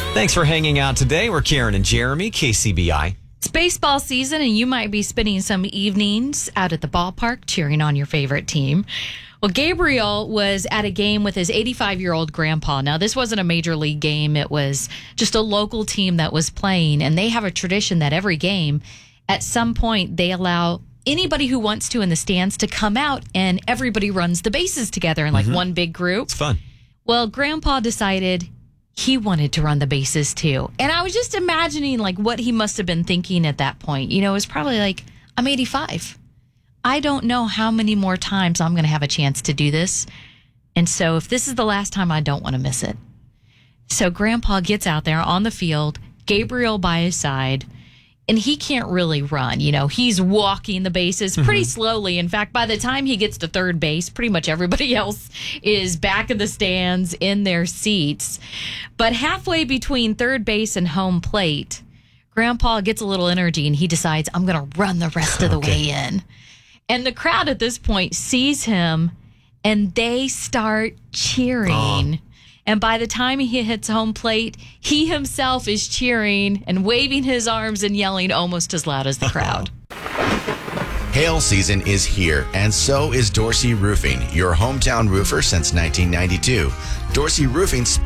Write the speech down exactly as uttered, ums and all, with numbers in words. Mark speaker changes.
Speaker 1: Thanks for hanging out today. We're Karen and Jeremy, K C B I.
Speaker 2: It's baseball season, and you might be spending some evenings out at the ballpark cheering on your favorite team. Well, Gabriel was at a game with his eighty-five-year-old grandpa. Now, this wasn't a major league game. It was just a local team that was playing, and they have a tradition that every game, at some point, they allow anybody who wants to in the stands to come out, and everybody runs the bases together in like mm-hmm. one big group.
Speaker 1: It's fun.
Speaker 2: Well, Grandpa decided he wanted to run the bases too. And I was just imagining like what he must have been thinking at that point. You know, it was probably like, I'm eighty-five. I don't know how many more times I'm going to have a chance to do this. And so if this is the last time, I don't want to miss it. So Grandpa gets out there on the field, Gabriel by his side, and he can't really run. You know, he's walking the bases pretty mm-hmm. slowly. In fact, by the time he gets to third base, pretty much everybody else is back in the stands in their seats. But halfway between third base and home plate, Grandpa gets a little energy and he decides, I'm going to run the rest of the okay. way in. And the crowd at this point sees him and they start cheering. Oh. And by the time he hits home plate, he himself is cheering and waving his arms and yelling almost as loud as the crowd.
Speaker 3: Hail season is here, and so is Dorsey Roofing, your hometown roofer since nineteen ninety-two. Dorsey Roofing